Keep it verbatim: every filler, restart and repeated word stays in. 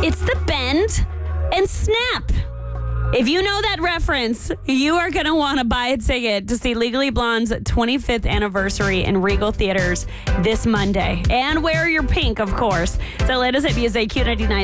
It's the Bend and Snap. If you know that reference, you are going to want to buy a ticket to see Legally Blonde's twenty-fifth anniversary in Regal Theaters this Monday. And wear your pink, of course. So let us at Music Q ninety-nine.